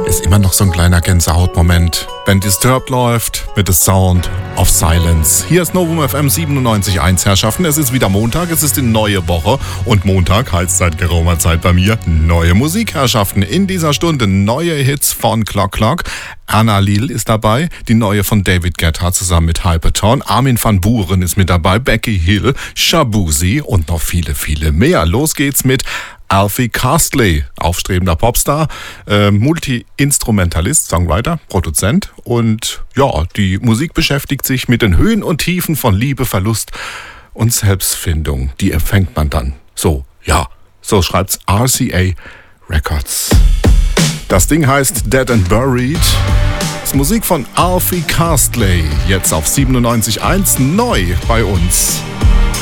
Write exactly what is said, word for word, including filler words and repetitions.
Ist immer noch so ein kleiner Gänsehautmoment, wenn Disturbed läuft mit The Sound of Silence. Hier ist Novum F M siebenundneunzig Komma eins, Herrschaften. Es ist wieder Montag, es ist die neue Woche und Montag heißt seit geraumer Zeit bei mir neue Musik, Herrschaften. In dieser Stunde neue Hits von Clock Clock. Anna Lil ist dabei, die neue von David Guetta zusammen mit Hypertone. Armin van Buuren ist mit dabei, Becky Hill, Shabuzi und noch viele, viele mehr. Los geht's mit Alfie Castley, aufstrebender Popstar, äh, Multi-Instrumentalist, Songwriter, Produzent und ja, die Musik beschäftigt sich mit den Höhen und Tiefen von Liebe, Verlust und Selbstfindung. Die empfängt man dann. So, ja, so schreibt's R C A Records. Das Ding heißt Dead and Buried. Das ist Musik von Alfie Castley, jetzt auf siebenundneunzig Komma eins neu bei uns.